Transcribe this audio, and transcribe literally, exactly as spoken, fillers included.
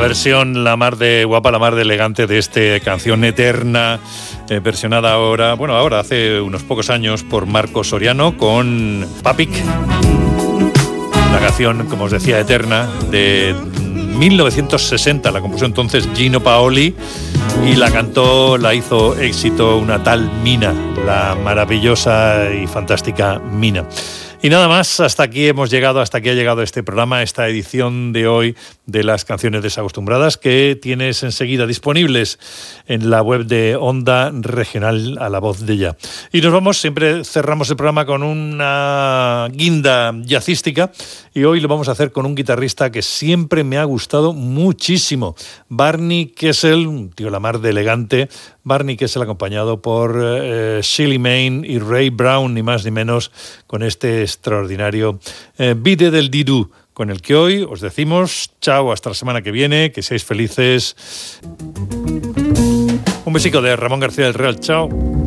versión la mar de guapa, la mar de elegante de esta canción Eterna, eh, versionada ahora, bueno, ahora hace unos pocos años por Marcos Soriano con Papik. La canción, como os decía, Eterna, de mil novecientos sesenta, la compuso entonces Gino Paoli y la cantó, la hizo éxito una tal Mina, la maravillosa y fantástica Mina. Y nada más, hasta aquí hemos llegado, hasta aquí ha llegado este programa, esta edición de hoy de las canciones desacostumbradas que tienes enseguida disponibles en la web de Onda Regional a la voz de ya. Y nos vamos, siempre cerramos el programa con una guinda jazzística y hoy lo vamos a hacer con un guitarrista que siempre me ha gustado muchísimo, Barney Kessel, un tío la mar de elegante, Barney Kessel acompañado por eh, Shelly Manne y Ray Brown, ni más ni menos, con este extraordinario eh, Vide del Didú, con el que hoy os decimos chao, hasta la semana que viene, que seáis felices. Un besico de Ramón García del Real, chao.